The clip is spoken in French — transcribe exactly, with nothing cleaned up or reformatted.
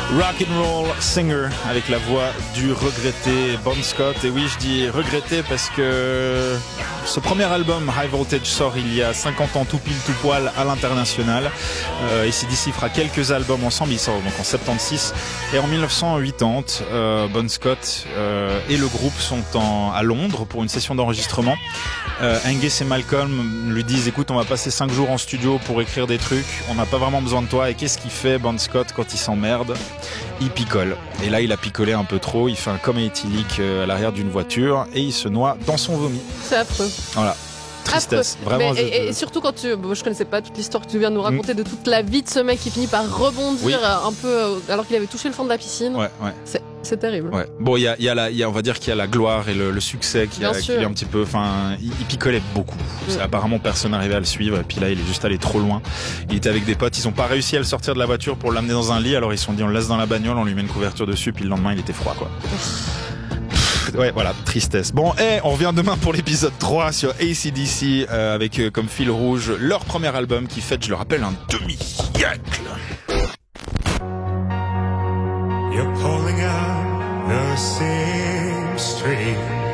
Rock'n'Roll Singer avec la voix du regretté Bon Scott. Et oui, je dis regretté parce que ce premier album High Voltage sort il y a cinquante ans tout pile tout poil à l'international. Euh, A C D C fera quelques albums ensemble, il sort donc en soixante-seize et en dix-neuf cent quatre-vingt-dix, euh, Bon Scott euh, et le groupe sont en, à Londres pour une session d'enregistrement. Euh, Angus et Malcolm lui disent écoute, on va passer cinq jours en studio pour écrire des trucs, on n'a pas vraiment besoin de toi. Et qu'est-ce qu'il fait Bon Scott quand il s'emmerde? Il picole. Et là il a picolé un peu trop, il fait un coma éthylique à l'arrière d'une voiture et il se noie dans son vomi. C'est affreux. Voilà. Tristesse, Affreux. vraiment. Mais, et, et surtout quand tu, bon, je connaissais pas toute l'histoire que tu viens de nous raconter mmh. de toute la vie de ce mec qui finit par rebondir oui. un peu alors qu'il avait touché le fond de la piscine. Ouais, ouais. C'est, c'est terrible. Ouais. Bon, il y a, il y a la, il y a, on va dire qu'il y a la gloire et le, le succès qui, a, qui est un petit peu, enfin, il, il picolait beaucoup. Mmh. Apparemment, personne n'arrivait à le suivre. Et puis là, il est juste allé trop loin. Il était avec des potes, ils ont pas réussi à le sortir de la voiture pour l'amener dans un lit. Alors ils se sont dit, on le laisse dans la bagnole, on lui met une couverture dessus. Puis le lendemain, il était froid, quoi. Ouais, voilà, tristesse. Bon, et on revient demain pour l'épisode trois sur A C D C euh, avec euh, comme fil rouge leur premier album qui fête, je le rappelle, un demi-siècle. You're pulling out the same string